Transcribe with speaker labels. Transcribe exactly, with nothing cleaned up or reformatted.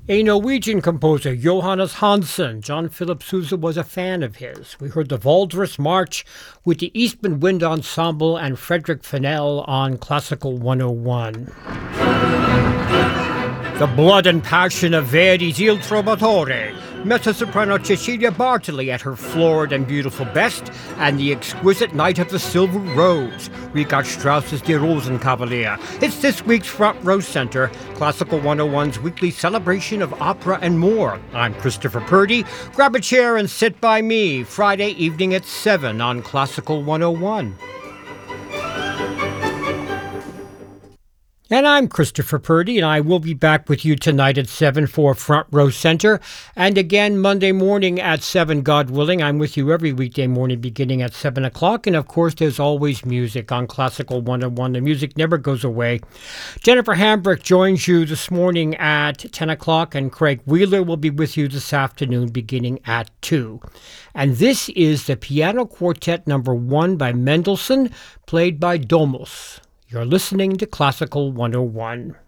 Speaker 1: A Norwegian composer, Johannes Hansen. John Philip Sousa was a fan of his. We heard the Valdres March with the Eastman Wind Ensemble and Frederick Fennell on Classical one oh one. The blood and passion of Verdi's Il Trovatore. Mezzo-soprano Cecilia Bartoli at her florid and beautiful best, and the exquisite Knight of the Silver Rose, Richard Strauss's Die Rosenkavalier. It's this week's Front Row Center, Classical one oh one's weekly celebration of opera and more. I'm Christopher Purdy. Grab a chair and sit by me, Friday evening at seven on Classical one oh one. And I'm Christopher Purdy, and I will be back with you tonight at seven for Front Row Center. And again, Monday morning at seven, God willing. I'm with you every weekday morning beginning at seven o'clock. And of course, there's always music on Classical one oh one. The music never goes away. Jennifer Hambrick joins you this morning at ten o'clock, and Craig Wheeler will be with you this afternoon beginning at two. And this is the Piano Quartet number one by Mendelssohn, played by Domus. You're listening to Classical one oh one.